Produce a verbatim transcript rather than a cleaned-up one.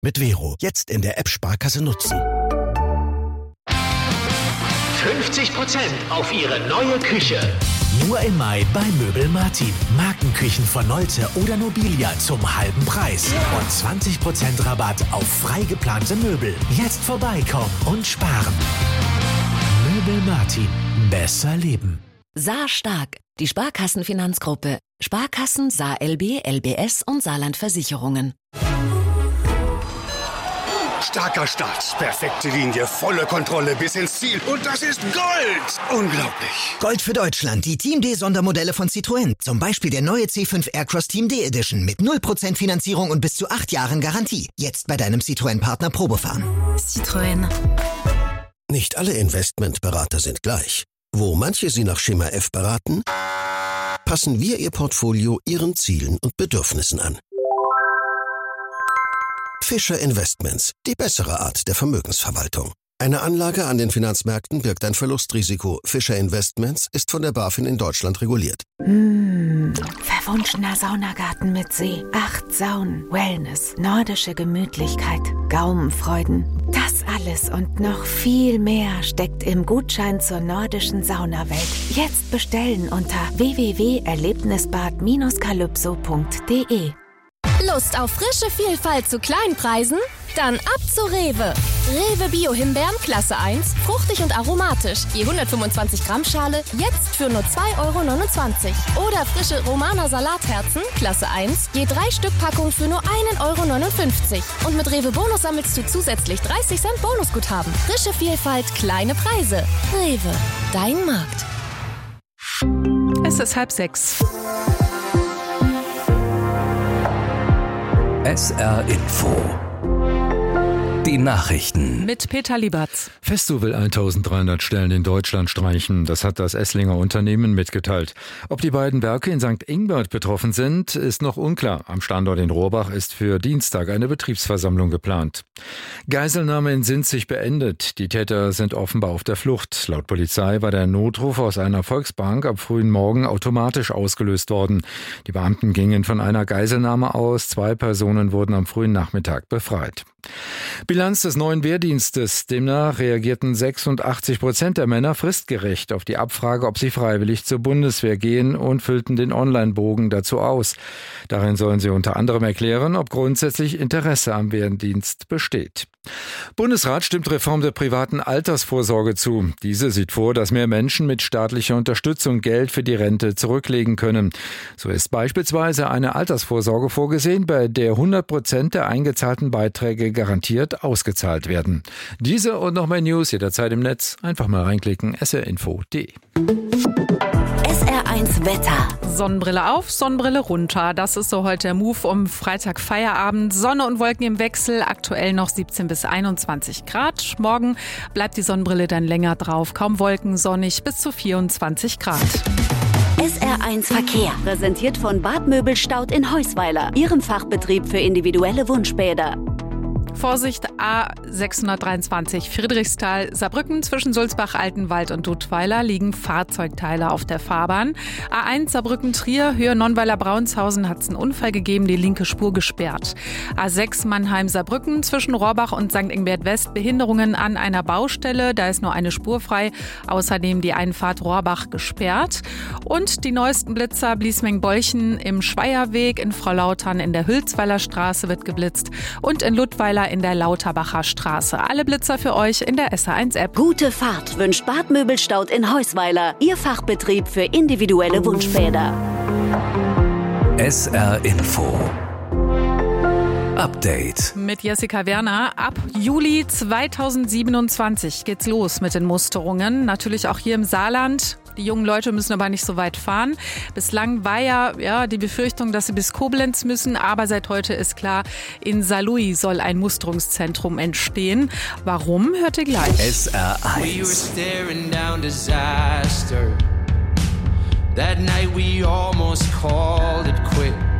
Mit Vero. Jetzt in der App Sparkasse nutzen. fünfzig Prozent auf Ihre neue Küche. Nur im Mai bei Möbel Martin. Markenküchen von Nolte oder Nobilia zum halben Preis. Und zwanzig Prozent Rabatt auf frei geplante Möbel. Jetzt vorbeikommen und sparen. Möbel Martin. Besser leben. Saar Stark. Die Sparkassenfinanzgruppe. Sparkassen, Saar L B, L B S und Saarland Versicherungen. Starker Start, perfekte Linie, volle Kontrolle bis ins Ziel. Und das ist Gold! Unglaublich! Gold für Deutschland, die Team D-Sondermodelle von Citroën. Zum Beispiel der neue C fünf Aircross Team D Edition mit null Prozent Finanzierung und bis zu acht Jahren Garantie. Jetzt bei deinem Citroën-Partner Probefahren. Citroën. Nicht alle Investmentberater sind gleich. Wo manche Sie nach Schema F beraten, passen wir Ihr Portfolio Ihren Zielen und Bedürfnissen an. Fischer Investments, die bessere Art der Vermögensverwaltung. Eine Anlage an den Finanzmärkten birgt ein Verlustrisiko. Fischer Investments ist von der BaFin in Deutschland reguliert. Mmh, verwunschener Saunagarten mit See, acht Saunen, Wellness, nordische Gemütlichkeit, Gaumenfreuden. Das alles und noch viel mehr steckt im Gutschein zur nordischen Saunawelt. Jetzt bestellen unter w w w punkt erlebnisbad calypso punkt d e. Lust auf frische Vielfalt zu Kleinpreisen? Dann ab zu Rewe. Rewe Bio-Himbeeren Klasse eins, fruchtig und aromatisch. Je hundertfünfundzwanzig Gramm Schale, jetzt für nur zwei Euro neunundzwanzig. Oder frische Romaner Salatherzen Klasse eins, je drei Stück Packung für nur ein Euro neunundfünfzig. Und mit Rewe Bonus sammelst du zusätzlich dreißig Cent Bonusguthaben. Frische Vielfalt, kleine Preise. Rewe, dein Markt. Es ist halb sechs. S R Info. Die Nachrichten. Mit Peter Liebertz. Festo will eintausenddreihundert Stellen in Deutschland streichen. Das hat das Esslinger Unternehmen mitgeteilt. Ob die beiden Werke in Sankt Ingbert betroffen sind, ist noch unklar. Am Standort in Rohrbach ist für Dienstag eine Betriebsversammlung geplant. Geiselnahme in Sinzig beendet. Die Täter sind offenbar auf der Flucht. Laut Polizei war der Notruf aus einer Volksbank am frühen Morgen automatisch ausgelöst worden. Die Beamten gingen von einer Geiselnahme aus. Zwei Personen wurden am frühen Nachmittag befreit. Bilanz des neuen Wehrdienstes. Demnach reagierten sechsundachtzig Prozent der Männer fristgerecht auf die Abfrage, ob sie freiwillig zur Bundeswehr gehen, und füllten den Online-Bogen dazu aus. Darin sollen sie unter anderem erklären, ob grundsätzlich Interesse am Wehrdienst besteht. Bundesrat stimmt Reform der privaten Altersvorsorge zu. Diese sieht vor, dass mehr Menschen mit staatlicher Unterstützung Geld für die Rente zurücklegen können. So ist beispielsweise eine Altersvorsorge vorgesehen, bei der hundert Prozent der eingezahlten Beiträge garantiert ausgezahlt werden. Diese und noch mehr News jederzeit im Netz. Einfach mal reinklicken, s r info punkt d e. S R eins Wetter. Sonnenbrille auf, Sonnenbrille runter. Das ist so heute der Move um Freitag Feierabend. Sonne und Wolken im Wechsel, aktuell noch siebzehn bis einundzwanzig Grad. Morgen bleibt die Sonnenbrille dann länger drauf. Kaum Wolken, sonnig bis zu vierundzwanzig Grad. S R eins Verkehr. Präsentiert von Bad Möbelstaud in Heusweiler. Ihrem Fachbetrieb für individuelle Wunschbäder. Vorsicht, A sechshundertdreiundzwanzig Friedrichsthal-Saarbrücken zwischen Sulzbach, Altenwald und Duttweiler liegen Fahrzeugteile auf der Fahrbahn. A eins Saarbrücken-Trier, Höhe Nonnweiler-Braunshausen hat es einen Unfall gegeben, die linke Spur gesperrt. A sechs Mannheim-Saarbrücken zwischen Rohrbach und Sankt Ingbert West Behinderungen an einer Baustelle, da ist nur eine Spur frei. Außerdem die Einfahrt Rohrbach gesperrt. Und die neuesten Blitzer Bliesmeng-Bolchen im Schweierweg, in Frau-Lautern in der Hülsweiler Straße wird geblitzt und in Luttweiler in der Lauterbacher Straße. Alle Blitzer für euch in der S R eins App. Gute Fahrt wünscht Bad Möbelstaud in Heusweiler. Ihr Fachbetrieb für individuelle Wunschbäder. S R Info. Update. Mit Jessica Werner. Ab Juli zweitausendsiebenundzwanzig geht's los mit den Musterungen. Natürlich auch hier im Saarland. Die jungen Leute müssen aber nicht so weit fahren. Bislang war ja, ja die Befürchtung, dass sie bis Koblenz müssen. Aber seit heute ist klar, in Saarlouis soll ein Musterungszentrum entstehen. Warum, hört ihr gleich. S R eins. We were staring down disaster. That night we almost called it quits.